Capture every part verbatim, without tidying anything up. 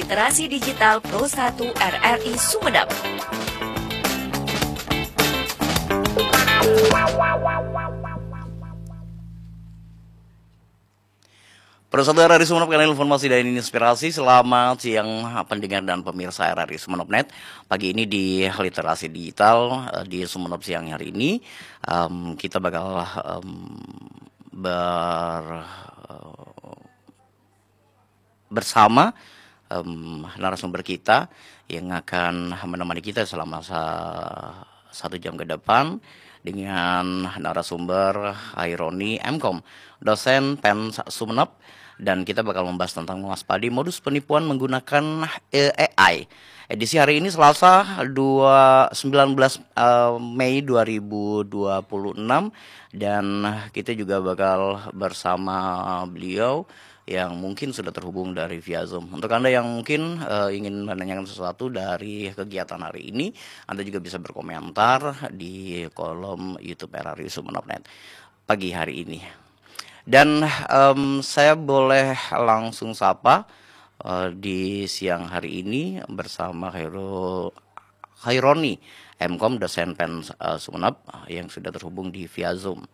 Literasi Digital Pro satu R R I Sumedap. Para saudara R R I Sumeneb, kanal informasi dan inspirasi. Selamat siang pendengar dan pemirsa R R I Sumeneb Net. Pagi ini di Literasi Digital di Sumeneb siang hari ini um, kita bakal um, ber bersama um, narasumber kita yang akan menemani kita selama sa satu jam ke depan dengan narasumber Haironi M Com, dosen P E N Sumeneb. Dan kita bakal membahas tentang mewaspadai modus penipuan menggunakan A I. Edisi hari ini Selasa sembilan belas Mei dua ribu dua puluh enam, dan kita juga bakal bersama beliau yang mungkin sudah terhubung dari via Zoom. Untuk Anda yang mungkin uh, ingin menanyakan sesuatu dari kegiatan hari ini, Anda juga bisa berkomentar di kolom YouTube R R I Sumeneb Net pagi hari ini. Dan um, saya boleh langsung sapa uh, di siang hari ini bersama Hairo, Haironi M Com, dosen P E N uh, Sumeneb yang sudah terhubung di via Zoom.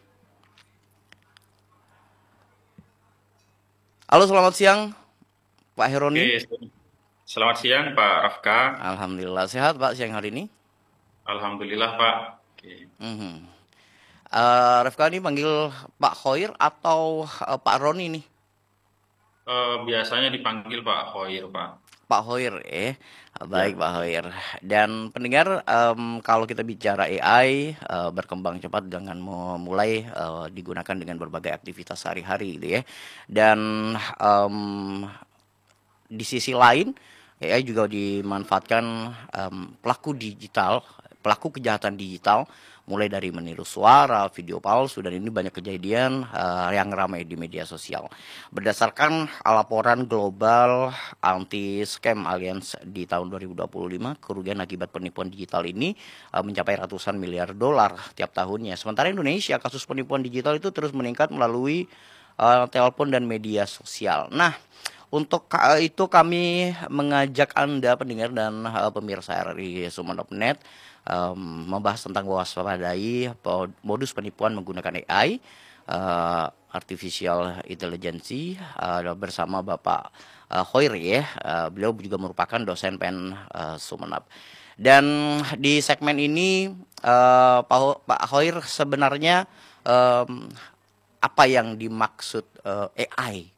Halo, selamat siang Pak Haironi. Oke, selamat siang Pak Rafka. Alhamdulillah sehat Pak siang hari ini. Alhamdulillah Pak. Oke. Mm-hmm. Uh, Rafka ini panggil Pak Khoir atau uh, Pak Roni nih? Uh, biasanya dipanggil Pak Khoir, Pak. Pak Khoir, eh baik Ya. Pak Khoir. Dan pendengar, um, kalau kita bicara A I uh, berkembang cepat dengan memulai uh, digunakan dengan berbagai aktivitas sehari-hari, gitu ya. Dan um, di sisi lain, A I juga dimanfaatkan um, pelaku digital, pelaku kejahatan digital, mulai dari meniru suara, video palsu, dan ini banyak kejadian uh, yang ramai di media sosial. Berdasarkan laporan Global Anti-Scam Alliance di tahun dua ribu dua puluh lima, kerugian akibat penipuan digital ini uh, mencapai ratusan miliar dolar tiap tahunnya. Sementara Indonesia, kasus penipuan digital itu terus meningkat melalui uh, telepon dan media sosial. Nah, untuk itu kami mengajak Anda pendengar dan uh, pemirsa R R I Sumeneb Net um, membahas tentang mewaspadai modus penipuan menggunakan A I, uh, artificial intelligence, uh, bersama Bapak uh, Khoir ya. Uh, beliau juga merupakan dosen P E N uh, Sumeneb. Dan di segmen ini uh, Pak, Pak Khoir, sebenarnya um, apa yang dimaksud uh, A I?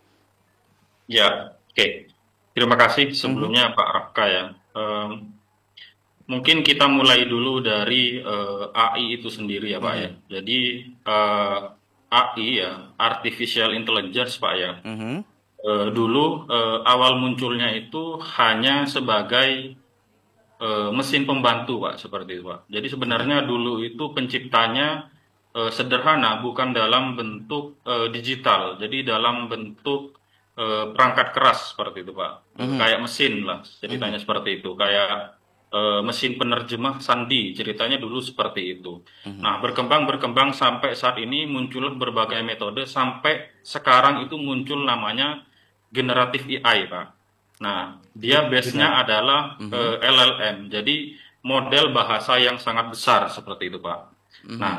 Ya, oke. Terima kasih sebelumnya mm-hmm. Pak Rafka ya. Um, mungkin kita mulai dulu dari uh, A I itu sendiri ya Pak mm-hmm. ya. Jadi uh, A I ya, artificial intelligence Pak ya. Mm-hmm. Uh, dulu uh, awal munculnya itu hanya sebagai uh, mesin pembantu Pak, seperti itu Pak. Jadi sebenarnya dulu itu penciptanya uh, sederhana, bukan dalam bentuk uh, digital. Jadi dalam bentuk Uh, perangkat keras seperti itu Pak, mm-hmm. kayak mesin lah ceritanya, mm-hmm. seperti itu, kayak uh, mesin penerjemah sandi ceritanya dulu seperti itu. Mm-hmm. Nah berkembang berkembang sampai saat ini muncul berbagai metode, sampai sekarang itu muncul namanya generatif A I Pak. Nah dia base-nya adalah mm-hmm. uh, L L M, jadi model bahasa yang sangat besar seperti itu Pak. Mm-hmm. Nah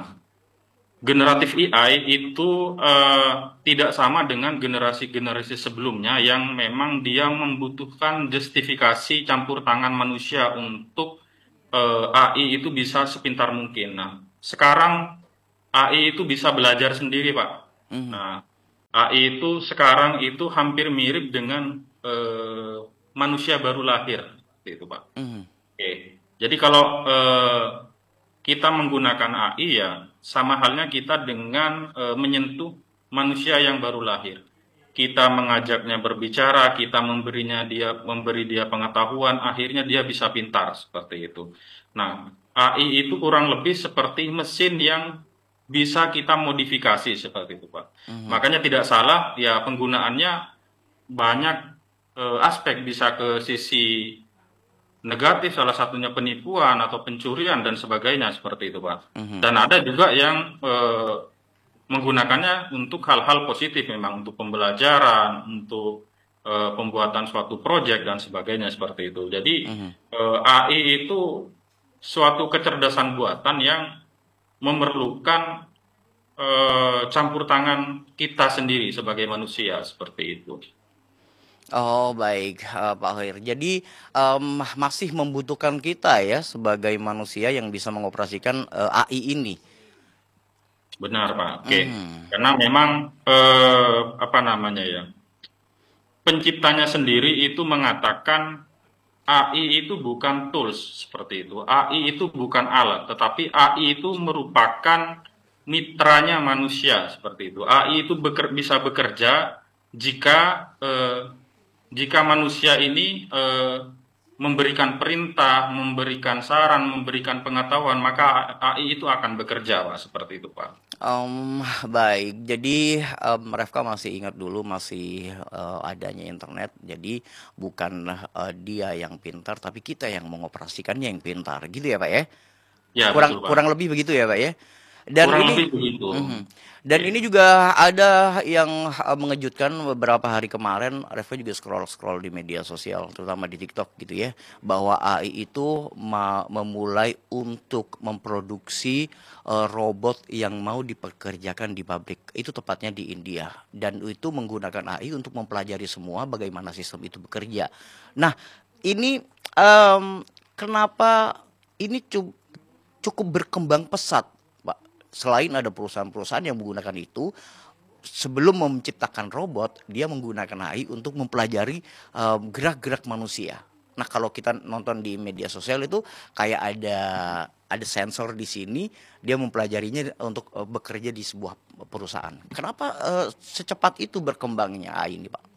generatif A I itu uh, tidak sama dengan generasi-generasi sebelumnya yang memang dia membutuhkan justifikasi campur tangan manusia untuk uh, A I itu bisa sepintar mungkin. Nah, sekarang A I itu bisa belajar sendiri, Pak. Mm-hmm. Nah, A I itu sekarang itu hampir mirip dengan uh, manusia baru lahir, gitu, Pak. Mm-hmm. Oke, jadi kalau uh, kita menggunakan A I ya sama halnya kita dengan e, menyentuh manusia yang baru lahir. Kita mengajaknya berbicara, kita memberinya dia memberi dia pengetahuan, akhirnya dia bisa pintar seperti itu. Nah, A I itu kurang lebih seperti mesin yang bisa kita modifikasi seperti itu, Pak. Mm-hmm. Makanya tidak salah ya penggunaannya banyak e, aspek, bisa ke sisi negatif, salah satunya penipuan atau pencurian dan sebagainya seperti itu Pak. Mm-hmm. Dan ada juga yang e, menggunakannya untuk hal-hal positif, memang untuk pembelajaran, untuk eh, pembuatan suatu proyek dan sebagainya seperti itu. Jadi Mhm. eh, A I itu suatu kecerdasan buatan yang memerlukan eh, campur tangan kita sendiri sebagai manusia seperti itu. Oh baik, eee, Pak Khair. Jadi, mmm, masih membutuhkan kita ya sebagai manusia yang bisa mengoperasikan, eee, A I ini? Benar, Pak. Oke. Mmm. Karena memang eh, apa namanya ya? Penciptanya sendiri itu mengatakan A I itu bukan tools seperti itu. A I itu bukan alat, tetapi A I itu merupakan mitranya manusia seperti itu. A I itu beker, bisa bekerja jika eh, jika manusia ini eh, memberikan perintah, memberikan saran, memberikan pengetahuan, maka A I itu akan bekerja, Pak, seperti itu, Pak. Mmm, baik. Jadi, mmm, Refka masih ingat dulu masih, eee, adanya internet. Jadi bukan, eee, dia yang pintar, tapi kita yang mengoperasikannya yang pintar, gitu ya, Pak, ya? Ya, Kurang betul, Pak. kurang lebih begitu ya, Pak, ya? Dan Kurang ini lebih begitu. mhm, dan Oke. ini juga ada yang, eee, mengejutkan beberapa hari kemarin, Refka juga scroll-scroll di media sosial, terutama di TikTok gitu ya, bahwa A I itu ma memulai untuk memproduksi, eee, robot yang mau dipekerjakan di pabrik, itu tepatnya di India, dan itu menggunakan A I untuk mempelajari semua bagaimana sistem itu bekerja. Nah, ini, mmm, kenapa ini cu cukup berkembang pesat, Pak. Selain ada perusahaan-perusahaan yang menggunakan itu, sebelum menciptakan robot, dia menggunakan A I untuk mempelajari eh, gerak-gerak manusia. Nah, kalau kita nonton di media sosial itu kayak ada ada sensor di sini, dia mempelajarinya untuk eh, bekerja di sebuah perusahaan. Kenapa eh, secepat itu berkembangnya A I ini, Pak?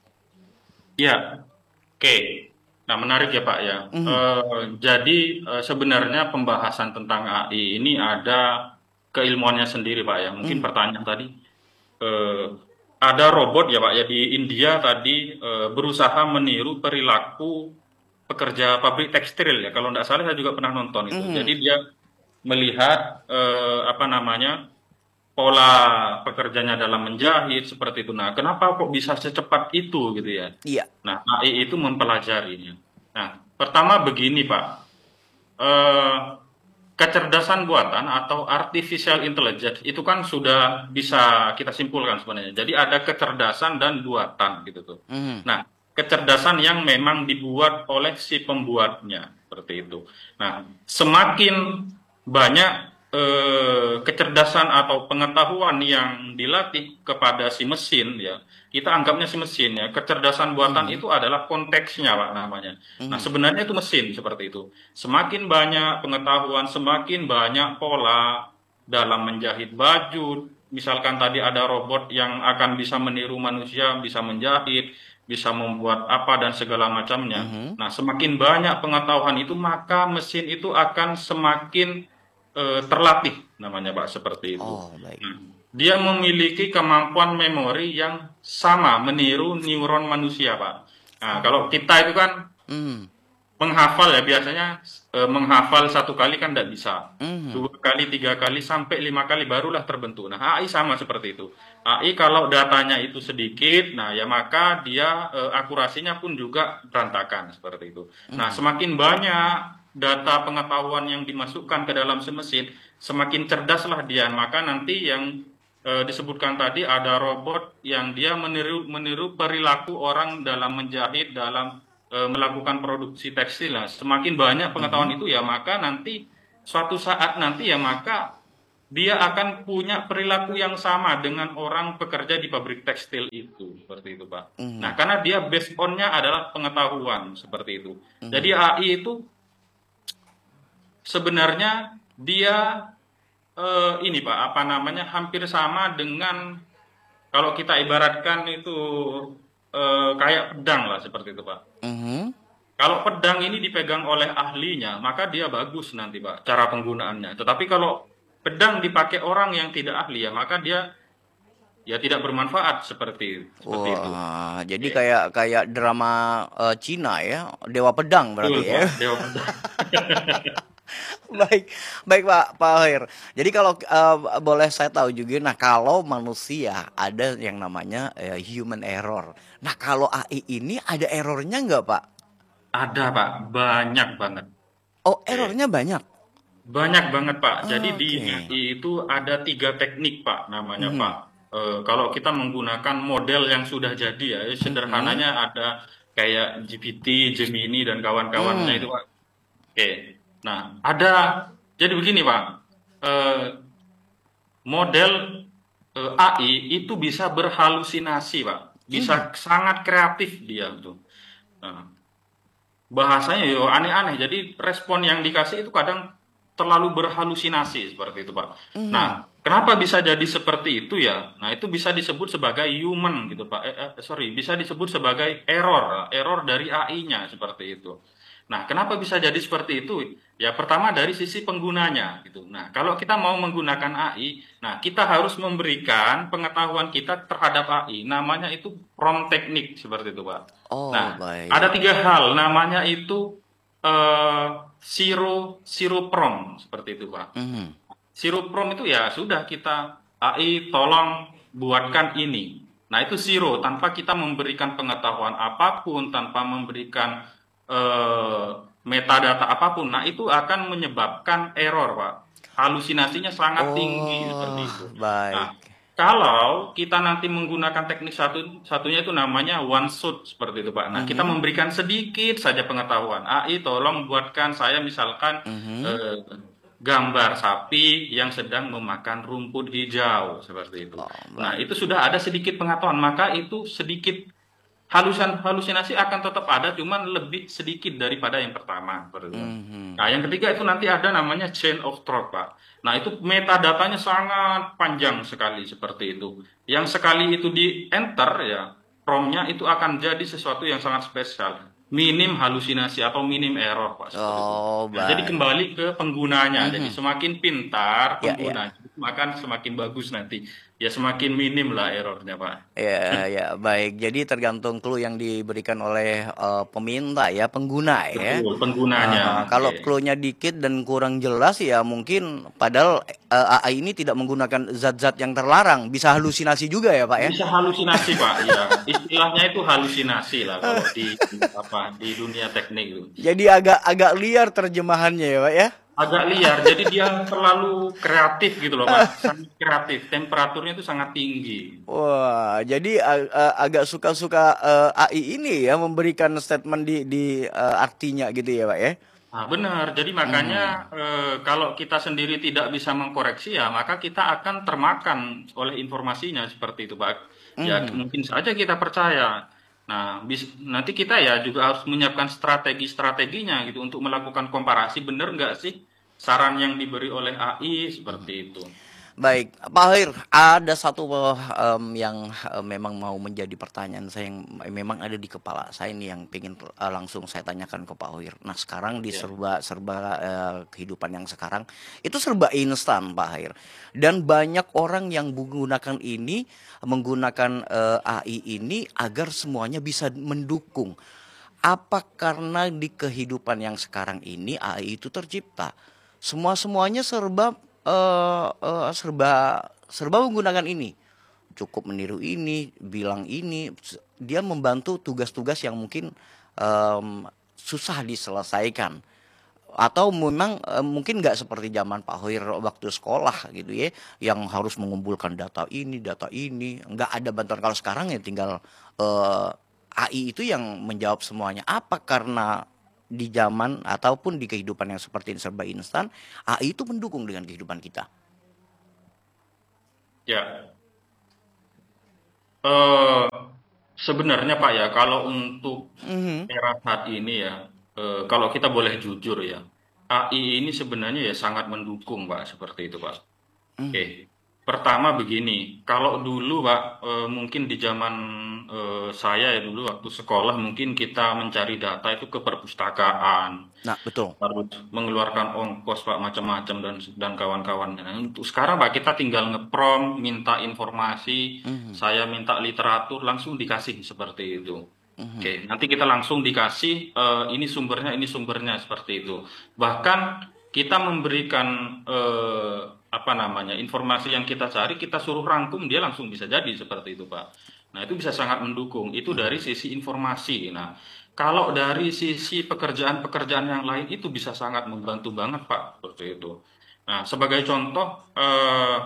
Ya, oke. Nah, menarik ya, Pak ya. Mhm, Eh, jadi eh, sebenarnya pembahasan tentang A I ini ada keilmuannya sendiri, Pak ya. Mungkin mhm, pertanyaan tadi eh, ada robot ya, Pak ya, di India tadi eh, berusaha meniru perilaku pekerja pabrik tekstil ya. Kalau tidak salah saya juga pernah nonton itu. mhm. Jadi dia melihat eh, apa namanya pola pekerjanya dalam menjahit seperti itu. Nah, kenapa kok bisa secepat itu gitu ya? Iya. Nah, A I itu mempelajarinya. Nah, pertama begini Pak, eh, kecerdasan buatan atau artificial intelligence itu kan sudah bisa kita simpulkan sebenarnya. Jadi ada kecerdasan dan buatan gitu tuh. Mhm, Nah, kecerdasan yang memang dibuat oleh si pembuatnya seperti itu. Nah, semakin banyak eh, kecerdasan atau pengetahuan yang dilatih kepada si mesin ya, kita anggapnya si mesin ya, kecerdasan buatan mhm, itu adalah konteksnya Pak namanya. Nah, mhm, sebenarnya itu mesin seperti itu. Semakin banyak pengetahuan, semakin banyak pola dalam menjahit baju. Misalkan tadi ada robot yang akan bisa meniru manusia, bisa menjahit, bisa membuat apa dan segala macamnya. mhm. Nah, semakin banyak pengetahuan itu, maka mesin itu akan semakin eh, terlatih, namanya Pak, seperti itu. Oh, baik. Nah, dia memiliki kemampuan memori yang sama, meniru neuron manusia, Pak. Nah, kalau kita itu kan Mhm, menghafal ya biasanya eh, menghafal satu kali kan tidak bisa. mhm. Dua kali, tiga kali, sampai lima kali barulah terbentuk. Nah, A I sama seperti itu. A I kalau datanya itu sedikit, nah ya maka dia eh, akurasinya pun juga berantakan seperti itu. Nah, Mhm. semakin banyak data pengetahuan yang dimasukkan ke dalam si mesin, semakin cerdaslah dia. Maka nanti yang eh, disebutkan tadi ada robot yang dia meniru meniru perilaku orang dalam menjahit, dalam eh, melakukan produksi tekstil. Nah, semakin banyak Mhm. pengetahuan itu ya maka nanti suatu saat nanti ya maka dia akan punya perilaku yang sama dengan orang pekerja di pabrik tekstil itu seperti itu Pak. Nah, Mhm. karena dia based on-nya adalah pengetahuan seperti itu. Jadi Mhm. A I itu sebenarnya dia eh, ini Pak, apa namanya hampir sama dengan kalau kita ibaratkan itu eh, kayak pedang lah seperti itu Pak. Mhm. Kalau pedang ini dipegang oleh ahlinya, maka dia bagus nanti, Pak, cara penggunaannya. Tetapi kalau pedang dipakai orang yang tidak ahli, ya maka dia ya tidak bermanfaat seperti seperti itu. Wah, jadi Oke. kayak kayak drama, eee, Cina ya, Dewa Pedang Betul, berarti ya? Pak. Dewa pedang. Baik, baik Pak Pak Hoir. Jadi kalau eh, boleh saya tahu juga, nah kalau manusia ada yang namanya eh, human error. Nah kalau A I ini ada errornya nggak Pak? Ada Pak, banyak banget. Oh Oke. errornya banyak. Banyak banget Pak. Jadi di Oke. A I itu ada tiga teknik Pak namanya Pak. Mhm, Eh, kalau kita menggunakan model yang sudah jadi ya, mhm, sederhananya ada kayak G P T, Gemini dan kawan-kawannya itu hmm. Pak. Oke. Nah, ada jadi begini Pak. Eh, Model eh, A I itu bisa berhalusinasi Pak. Bisa Mhm. sangat kreatif dia tuh. Nah, bahasanya yo aneh-aneh. Jadi respon yang dikasih itu kadang terlalu berhalusinasi seperti itu, Pak. Mhm. Nah, kenapa bisa jadi seperti itu ya? Nah, itu bisa disebut sebagai human gitu, Pak. Eh, eh, sorry, bisa disebut sebagai error, error dari A I-nya seperti itu. Nah, kenapa bisa jadi seperti itu? Ya, pertama dari sisi penggunanya gitu. Nah, kalau kita mau menggunakan A I, nah kita harus memberikan pengetahuan kita terhadap A I. Namanya itu prompt teknik seperti itu, Pak. Oh Nah, ada baik. tiga hal, namanya itu eh zero zero prompt seperti itu, Pak. Mhm. Zero prompt itu ya sudah kita A I tolong buatkan ini. Nah, itu zero tanpa kita memberikan pengetahuan apapun, tanpa memberikan eh, metadata apapun. Nah, itu akan menyebabkan error, Pak. Halusinasinya sangat tinggi seperti Oh itu. Nah, baik. kalau kita nanti menggunakan teknik satu satunya itu namanya one shot seperti itu, Pak. Nah, kita Mhm, memberikan sedikit saja pengetahuan. A I tolong buatkan saya misalkan mhm. eh, gambar sapi yang sedang memakan rumput hijau seperti itu. Oh Nah, baik. itu sudah ada sedikit pengetahuan, maka itu sedikit halusan halusinasi akan tetap ada, cuman lebih sedikit daripada yang pertama, seperti itu. Mhm. Nah, yang ketiga itu nanti ada namanya chain of thought, Pak. Nah, itu metadatanya sangat panjang sekali seperti itu. Yang sekali itu di enter ya, prompt-nya itu akan jadi sesuatu yang sangat spesial. Minim halusinasi atau minim error, Pak, seperti itu. Oh Nah, jadi baik. kembali ke penggunanya. Jadi Mhm. semakin pintar Ya ya. penggunanya, maka semakin bagus nanti. Ya semakin minim lah errornya, Pak. Ya, ya, baik. Jadi tergantung clue yang diberikan oleh eh, peminta ya, pengguna ya. Betul, penggunanya. Eh, Oke. kalau clue-nya dikit dan kurang jelas ya mungkin padahal eh, A I ini tidak menggunakan zat-zat yang terlarang, bisa halusinasi juga ya, Pak ya. Bisa halusinasi, Pak. Iya, istilahnya itu halusinasi lah kalau di apa di dunia teknik itu. Jadi agak agak liar terjemahannya ya, Pak ya. Agak liar, jadi dia terlalu kreatif gitu loh, Pak. Sangat kreatif, temperaturnya itu sangat tinggi. Wah, jadi a- a- agak suka-suka eh, A I ini ya memberikan statement di di eh, artinya gitu ya, Pak ya. Nah, benar. Jadi makanya Mhm. eh, kalau kita sendiri tidak bisa mengkoreksi ya, maka kita akan termakan oleh informasinya seperti itu, Pak. Ya Mhm. mungkin saja kita percaya. Nah, bis- nanti kita ya juga harus menyiapkan strategi-strateginya gitu untuk melakukan komparasi. Benar nggak sih saran yang diberi oleh A I seperti itu? Baik, Pak Hoir, ada satu em, yang eh, memang mau menjadi pertanyaan saya yang memang ada di kepala saya ini yang pengen eh, langsung saya tanyakan ke Pak Hoir. Nah, sekarang di Ya, serba serba eh, kehidupan yang sekarang itu serba instan, Pak Hoir. Dan banyak orang yang menggunakan ini menggunakan eh, A I ini agar semuanya bisa mendukung. Apa karena di kehidupan yang sekarang ini A I itu tercipta? Semua-semuanya serba eh, eh, serba serba menggunakan ini. Cukup meniru ini, bilang ini, dia membantu tugas-tugas yang mungkin em, susah diselesaikan. Atau memang eh, mungkin nggak seperti zaman Pak Hoir waktu sekolah gitu ya, yang harus mengumpulkan data ini, data ini, nggak ada bantuan. Kalau sekarang ya tinggal eh, A I itu yang menjawab semuanya. Apa karena di zaman ataupun di kehidupan yang seperti ini serba instan, A I itu mendukung dengan kehidupan kita. ya. Eh, Sebenarnya Pak ya, kalau untuk Mhm, era saat ini ya, eh, kalau kita boleh jujur ya, A I ini sebenarnya ya sangat mendukung Pak, seperti itu Pak. Oke, mhm. pertama begini, kalau dulu Pak, eh, mungkin di zaman eh, saya ya dulu waktu sekolah mungkin kita mencari data itu ke perpustakaan, Nah, betul. harus mengeluarkan ongkos Pak macam-macam dan dan kawan-kawannya. Nah, untuk sekarang Pak kita tinggal ngeprom, minta informasi, Mhm, saya minta literatur langsung dikasih seperti itu. mhm, Oke, nanti kita langsung dikasih eh, ini sumbernya, ini sumbernya seperti itu. Bahkan kita memberikan eh, apa namanya informasi yang kita cari, kita suruh rangkum, dia langsung bisa jadi seperti itu, Pak. Nah, itu bisa sangat mendukung. Itu dari sisi informasi. Nah, kalau dari sisi pekerjaan-pekerjaan yang lain itu bisa sangat membantu banget, Pak, seperti itu. Nah, sebagai contoh, eh,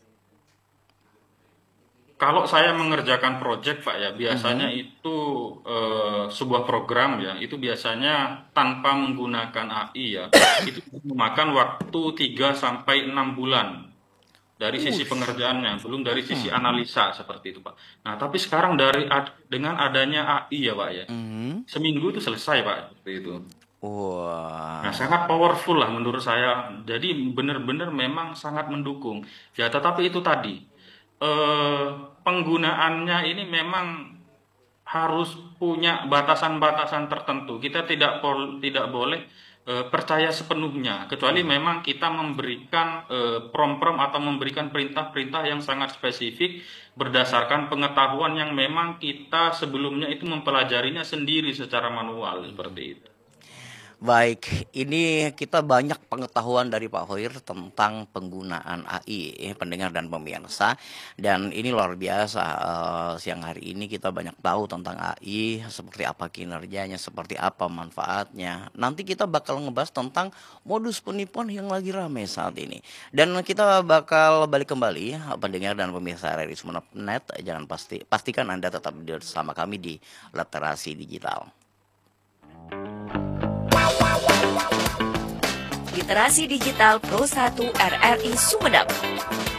kalau saya mengerjakan proyek, Pak, ya biasanya Mhm. itu eh, sebuah program ya, itu biasanya tanpa menggunakan A I ya, itu memakan waktu tiga sampai enam bulan dari sisi Ush. pengerjaannya, belum dari sisi Mhm. analisa seperti itu, Pak. Nah, tapi sekarang dari ad- dengan adanya A I ya, Pak ya, Mhm. seminggu itu selesai, Pak, seperti itu. Nah, Wah. sangat powerful lah menurut saya. Jadi benar-benar memang sangat mendukung. Ya, tetapi itu tadi, eh, penggunaannya ini memang harus punya batasan-batasan tertentu. Kita tidak pol- tidak boleh eh, percaya sepenuhnya, kecuali Mhm. memang kita memberikan eh, prom-prom atau memberikan perintah-perintah yang sangat spesifik berdasarkan pengetahuan yang memang kita sebelumnya itu mempelajarinya sendiri secara manual seperti itu. Baik, ini kita banyak pengetahuan dari Pak Hoir tentang penggunaan A I, eh, pendengar dan pemirsa. Dan ini luar biasa, eh, siang hari ini kita banyak tahu tentang A I, seperti apa kinerjanya, seperti apa manfaatnya. Nanti kita bakal ngebahas tentang modus penipuan yang lagi rame saat ini. Dan kita bakal balik kembali, pendengar dan pemirsa R R I Sumeneb titik net. Jangan pasti, pastikan Anda tetap bersama kami di Literasi Digital. Literasi Digital Pro satu R R I Sumedap.